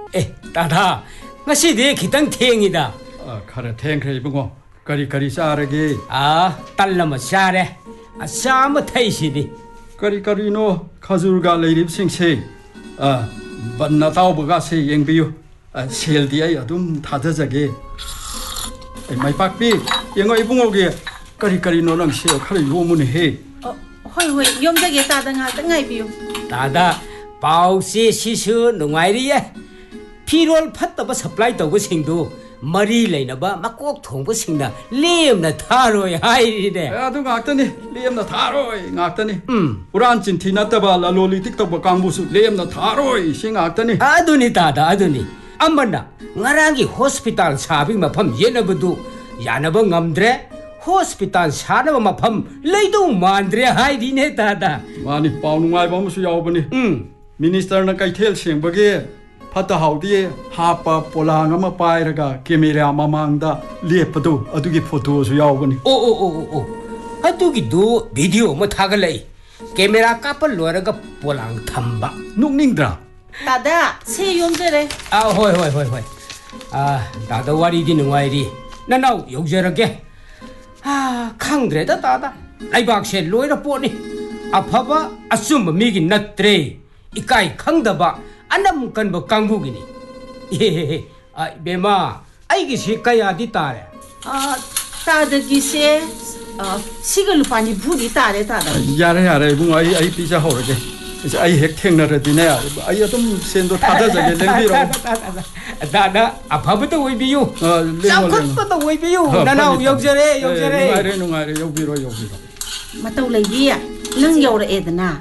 따다 ngasi디 khitang thengida khara thengkhre ibungo kari sarage tallama sare asama thaisidi kari no khajurga leirib singse banna tawbaga se yengbiyu seldi ai adum thadajage mai pakpi yengo ibungoge kari no nang se khare yomune he hoi yomjage tada nga tangai biyu tada pausi sisu nungairiye pirol phattaba supply tawba singdu mari leinaba makok thongba singna lemna tharoi hairide adu ngaktani lemna tharoi ngaktani uran chinthi nataba laloli tik tawba kangbusu lemna tharoi sing ngaktani aduni tada aduni amana ngarangi hospital sabi mafam yenabadu yanaba ngamdre hospital sanaba mafam leidu mandre hairine tada mani paunungai bamusu yawbani minister na kaithel sengbage phata haudi hapa polang ama pairaga camera mamangda lepadu adugi photo su yawbani adugi do video ma thagalai camera kapal loraga polang thamba nukningdra tada se yomjere hoi tada wari di nungairi nanau yogjerage khangdreda tada laibak se loira poni afaba asum migi natre ikai khangdaba anam kanba kangbugini bema aigi si kaya di tare tada gise sigal pani budi tare tada yare bunga ai pizza horage ai hek thengnaradi ne ai adum sendo thadajage lengbiro dada afabata oibiyu samkhatpata oibiyu nanau yogjere nungaire yogbiro matau leibi nang yora edna